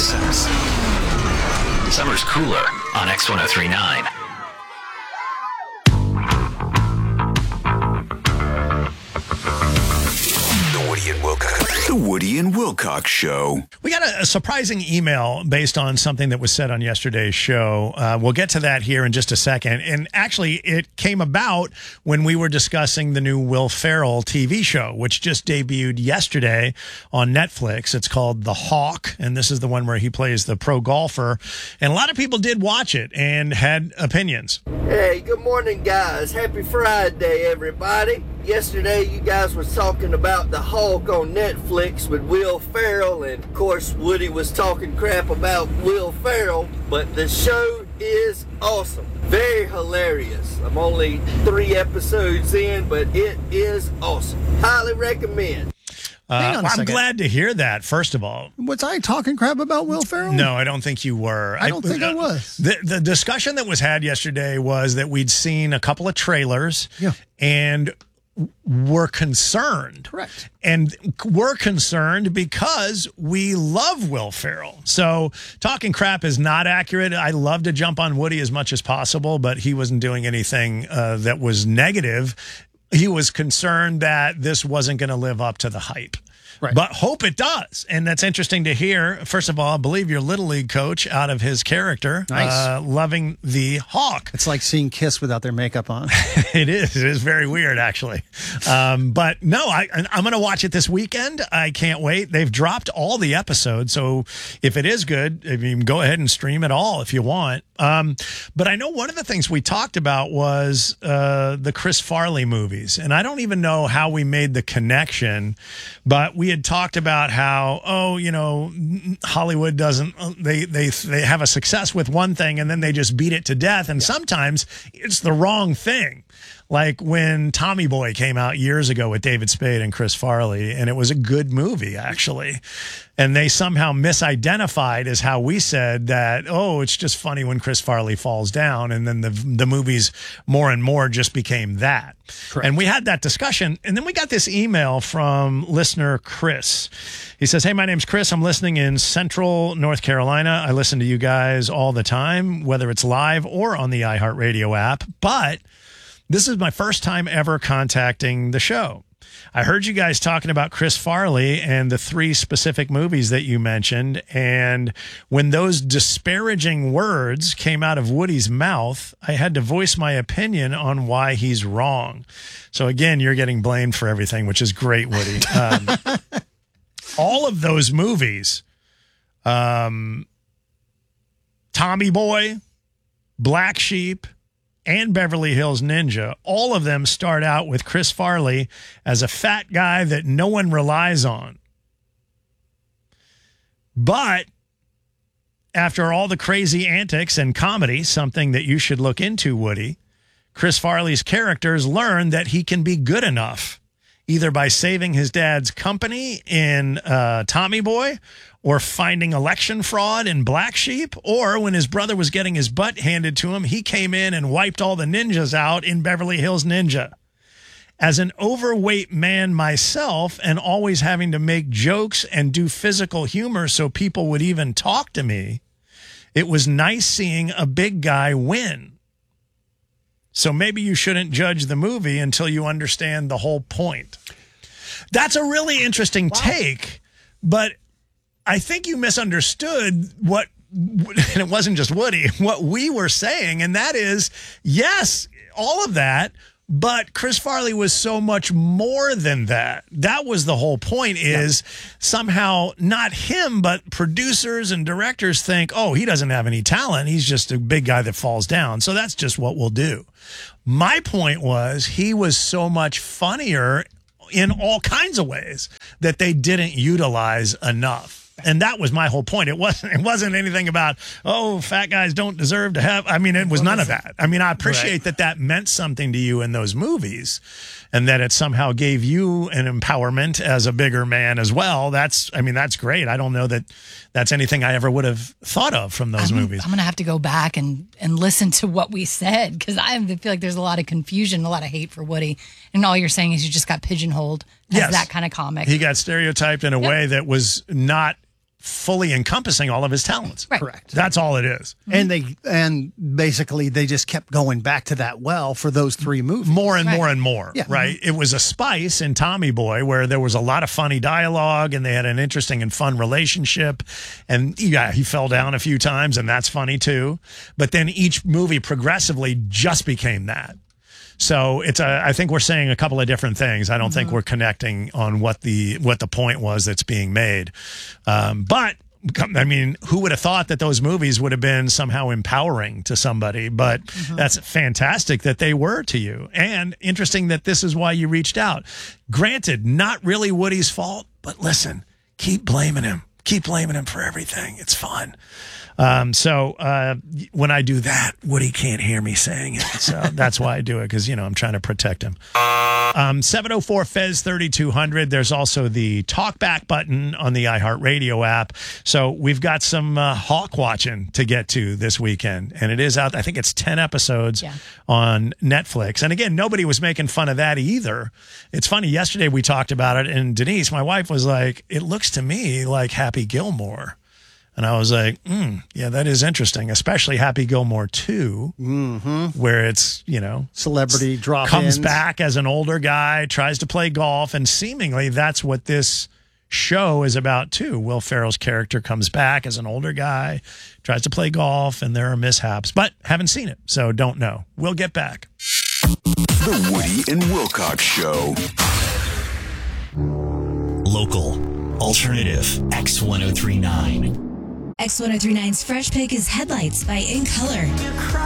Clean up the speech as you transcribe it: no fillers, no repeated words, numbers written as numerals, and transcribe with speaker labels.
Speaker 1: license. Summer's cooler on X1039.
Speaker 2: The Woody and Wilcox Show.
Speaker 3: We got a surprising email based on something that was said on yesterday's show. We'll get to that here in just a second. And actually, it came about when we were discussing the new Will Ferrell TV show, which just debuted yesterday on Netflix. It's called The Hawk, and this is the one where he plays the pro golfer. And a lot of people did watch it and had opinions.
Speaker 4: Hey, good morning, guys. Happy Friday, everybody. Yesterday, you guys were talking about The Hawk on Netflix with Will Ferrell, and of course, Woody was talking crap about Will Ferrell, but the show is awesome. Very hilarious. I'm only 3 episodes in, but it is awesome. Highly recommend.
Speaker 3: I'm glad to hear that, first of all.
Speaker 5: Was I talking crap about Will Ferrell?
Speaker 3: No, I don't think you were.
Speaker 5: I don't think I was.
Speaker 3: The discussion that was had yesterday was that we'd seen a couple of trailers and were concerned.
Speaker 5: Correct.
Speaker 3: And we're concerned because we love Will Ferrell. So talking crap is not accurate. I love to jump on Woody as much as possible, but he wasn't doing anything that was negative. He was concerned that this wasn't going to live up to the hype.
Speaker 5: Right.
Speaker 3: But hope it does. And that's interesting to hear. First of all, I believe your Little League coach out of his character.
Speaker 5: Nice.
Speaker 3: Loving the Hawk.
Speaker 5: It's like seeing Kiss without their makeup on.
Speaker 3: It is. It is very weird, actually. But no, I'm going to watch it this weekend. I can't wait. They've dropped all the episodes. So if it is good, I mean, go ahead and stream it all if you want. But I know one of the things we talked about was the Chris Farley movies. And I don't even know how we made the connection, but we had talked about how, Hollywood doesn't, they have a success with one thing and then they just beat it to death. And sometimes it's the wrong thing. Like when Tommy Boy came out years ago with David Spade and Chris Farley, and it was a good movie, actually. And they somehow misidentified as how we said that, it's just funny when Chris Farley falls down. And then the movies more and more just became that.
Speaker 5: Correct.
Speaker 3: And we had that discussion. And then we got this email from listener Chris. He says, hey, my name's Chris. I'm listening in Central North Carolina. I listen to you guys all the time, whether it's live or on the iHeartRadio app. But this is my first time ever contacting the show. I heard you guys talking about Chris Farley and the 3 specific movies that you mentioned. And when those disparaging words came out of Woody's mouth, I had to voice my opinion on why he's wrong. So again, you're getting blamed for everything, which is great, Woody. All of those movies, Tommy Boy, Black Sheep, and Beverly Hills Ninja, all of them start out with Chris Farley as a fat guy that no one relies on. But after all the crazy antics and comedy, something that you should look into, Woody, Chris Farley's characters learn that he can be good enough, either by saving his dad's company in Tommy Boy, or finding election fraud in Black Sheep, or when his brother was getting his butt handed to him, he came in and wiped all the ninjas out in Beverly Hills Ninja. As an overweight man myself and always having to make jokes and do physical humor so people would even talk to me, it was nice seeing a big guy win. So maybe you shouldn't judge the movie until you understand the whole point. That's a really interesting take, but I think you misunderstood what, and it wasn't just Woody, what we were saying. And that is, yes, all of that, but Chris Farley was so much more than that. That was the whole point, is somehow not him, but producers and directors think, he doesn't have any talent. He's just a big guy that falls down. So that's just what we'll do. My point was, he was so much funnier in all kinds of ways that they didn't utilize enough. And that was my whole point. It wasn't anything about, fat guys don't deserve to have. I mean, it was none of that. I mean, I appreciate that meant something to you in those movies, and that it somehow gave you an empowerment as a bigger man as well. That's great. I don't know that that's anything I ever would have thought of from those movies.
Speaker 6: I'm going to have to go back and listen to what we said, because I feel like there's a lot of confusion, a lot of hate for Woody. And all you're saying is you just got pigeonholed as that kind of comic.
Speaker 3: He got stereotyped in a way that was not fully encompassing all of his talents.
Speaker 6: Right.
Speaker 5: Correct.
Speaker 3: That's all it is.
Speaker 5: And basically they just kept going back to that well for those 3 movies.
Speaker 3: More and
Speaker 6: Right.
Speaker 3: more and more,
Speaker 5: Yeah.
Speaker 3: right? It was a spice in Tommy Boy where there was a lot of funny dialogue and they had an interesting and fun relationship. And yeah, he fell down a few times and that's funny too. But then each movie progressively just became that. So I think we're saying a couple of different things. I don't think we're connecting on what the point was that's being made. But I mean, who would have thought that those movies would have been somehow empowering to somebody? But that's fantastic that they were to you. And interesting that this is why you reached out. Granted, not really Woody's fault, but listen, keep blaming him. Keep blaming him for everything. It's fun. So when I do that, Woody can't hear me saying it. So that's why I do it, because, I'm trying to protect him. 704 Fez 3200. There's also the talkback button on the iHeartRadio app. So we've got some Hawk watching to get to this weekend. And it is out. I think it's 10 episodes on Netflix. And again, nobody was making fun of that either. It's funny. Yesterday we talked about it, and Denise, my wife, was like, it looks to me like Happy Gilmore. And I was like, yeah, that is interesting, especially Happy Gilmore 2, where it's,
Speaker 5: Celebrity drop-ins.
Speaker 3: comes back as an older guy, tries to play golf, and seemingly that's what this show is about too. Will Ferrell's character comes back as an older guy, tries to play golf, and there are mishaps, but haven't seen it, so don't know. We'll get back.
Speaker 2: The Woody and Wilcox Show.
Speaker 1: Local, alternative, X1039.
Speaker 7: X1039's Fresh Pick is headlights by In Color.